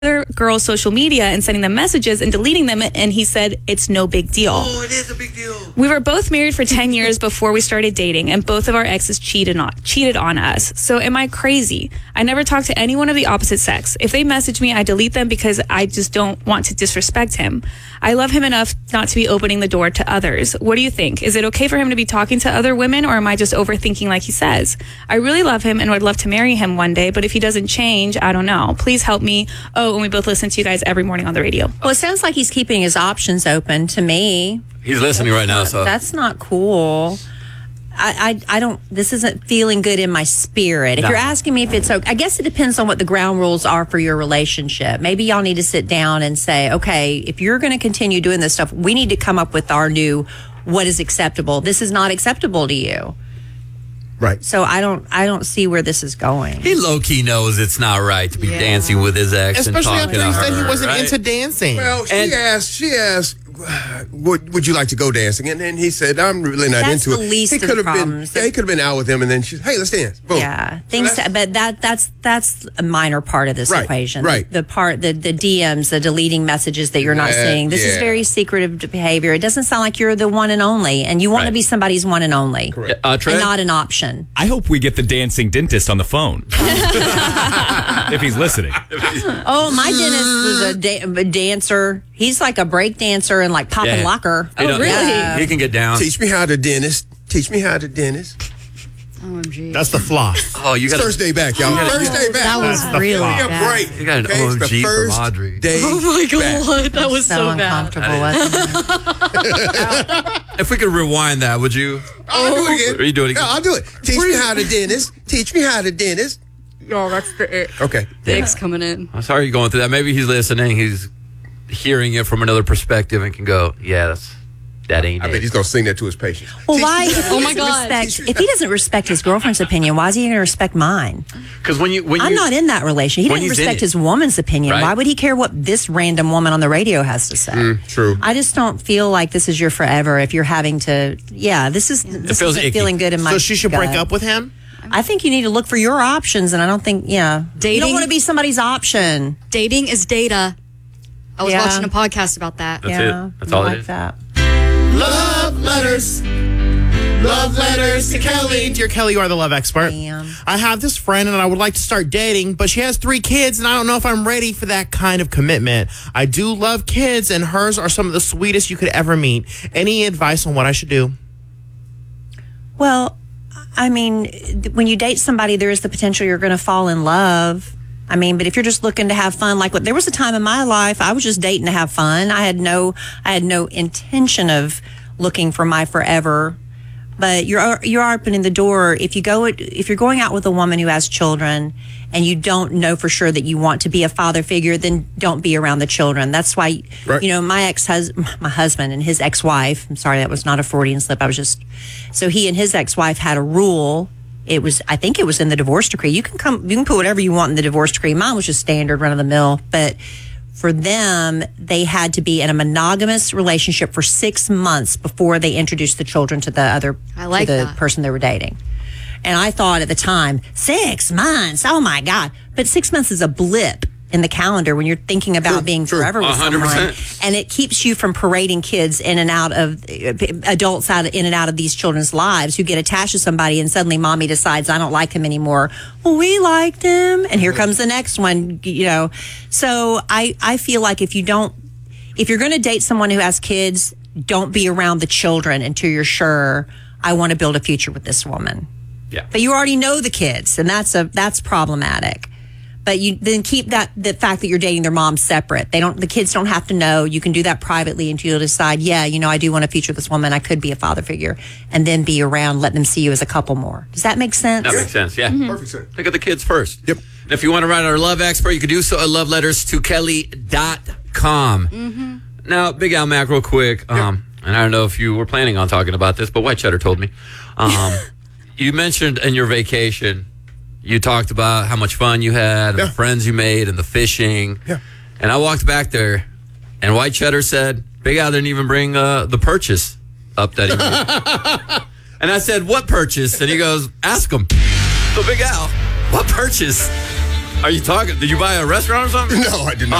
other girls' social media and sending them messages and deleting them, and he said it's no big deal. Oh, it is a big deal. We were both married for 10 years before we started dating, and both of our exes cheated on us. So am I crazy? I never talk to anyone of the opposite sex. If they message me, I delete them because I just don't want to disrespect him. I love him enough not to be opening the door to others. What do you think? Is it okay for him to be talking to other women, or am I just overthinking like he says? I really love him and would love to marry him one day, but if he doesn't change, I don't know. Please help me. Oh, and we both listen to you guys every morning on the radio. Well, it sounds like he's keeping his options open to me. He's listening right now, so That's not cool. I don't, this isn't feeling good in my spirit. If you're asking me if it's okay, I guess it depends on what the ground rules are for your relationship. Maybe y'all need to sit down and say, okay, if you're going to continue doing this stuff, we need to come up with our new, what is acceptable. This is not acceptable to you. Right. So I don't see where this is going. he low-key knows it's not right to be dancing with his ex and Especially talking after he to said her, he wasn't right? into dancing. Well, she asked, would you like to go dancing? And then he said, I'm really not That's into the it. least He of the could have been, problems. he could have been out with him, and then she's, hey, let's dance. Boom. Yeah, but that's a minor part of this Right, equation. right. The DMs, the deleting messages that you're not seeing. This is very secretive behavior. It doesn't sound like you're the one and only, and you want to be somebody's one and only, Correct. and Trent? not an option. I hope we get the dancing dentist on the phone. If he's listening. Oh, my dentist was a dancer. He's like a break dancer and like popping locker. You know, Yeah. He can get down. Teach me how to dentist. Teach me how to dentist. OMG. That's the floss. Oh, you got First day back, y'all. First day back. That was really floss. bad. Break. You got an Okay, it's the OMG from first Audrey. day Oh my God, back. that was So so bad. uncomfortable, wasn't it? If we could rewind that, would you? I'll do it again. Or you do it again? No, I'll do it. Teach me how to dentist. Teach me how to dentist. No, that's the it. Okay. Dick's coming in. I'm sorry you're going through that. Maybe he's listening. He's hearing it from another perspective and can go, yeah, that ain't I it. bet he's going to sing that to his patient. Well, Teach why? me- If he Oh my doesn't God. respect- if he doesn't respect his girlfriend's opinion, why is he going to respect mine? Because when you I'm not in that relation. He when doesn't he's in respect it. his woman's opinion. Right. Why would he care what this random woman on the radio has to say? True. I just don't feel like this is your forever. If you're having to, this feels isn't icky. feeling good in my. So she should break gut. up with him? I think you need to look for your options, and I don't think, you don't Dating- want to be somebody's option. Dating is data. I was Yeah. watching a podcast about that. That's it. That's I all it like is. that. Love letters. Love letters to Kelly. Dear Kelly, you are the love expert. Damn. I have this friend and I would like to start dating, but she has 3 kids and I don't know if I'm ready for that kind of commitment. I do love kids and hers are some of the sweetest you could ever meet. Any advice on what I should do? Well, I mean, when you date somebody, there is the potential you're going to fall in love. I mean, but if you're just looking to have fun, like there was a time in my life I was just dating to have fun. I had no intention of looking for my forever. But you're opening the door. If you're going out with a woman who has children and you don't know for sure that you want to be a father figure, then don't be around the children. That's why, Right. my husband and his ex-wife, I'm sorry, that was not a Freudian slip. So he and his ex-wife had a rule. I think it was in the divorce decree. You can put whatever you want in the divorce decree. Mine was just standard run of the mill, but for them, they had to be in a monogamous relationship for 6 months before they introduced the children to the that. person they were dating. And I thought at the time, 6 months, oh my God. But 6 months is a blip in the calendar when you're thinking about being forever with 100%. someone. And it keeps you from parading kids in and out of, adults in and out of these children's lives who get attached to somebody and suddenly mommy decides, I don't like him anymore. Well, we liked him. And here comes the next one, So I feel like if you're going to date someone who has kids, don't be around the children until you're sure I want to build a future with this woman. Yeah. But you already know the kids, and that's problematic. But you then keep the fact that you're dating their mom separate. The kids don't have to know. You can do that privately until you decide, I do want a future with this woman. I could be a father figure, and then be around, let them see you as a couple more. Does that make sense? That makes sense, yeah. Perfect sense. Think of the kids first. Yep. And if you want to write our love expert, you can do so at loveletters2kelly.com. Now, Big Al Mac, real quick, and I don't know if you were planning on talking about this, but White Cheddar told me. You mentioned in your vacation, you talked about how much fun you had, and the friends you made, and the fishing. Yeah. And I walked back there, and White Cheddar said, Big Al didn't even bring the purchase up that he made. And I said, what purchase? And he goes, ask him. So Big Al, what purchase Are you talking? Did you buy a restaurant or something? No, I did not.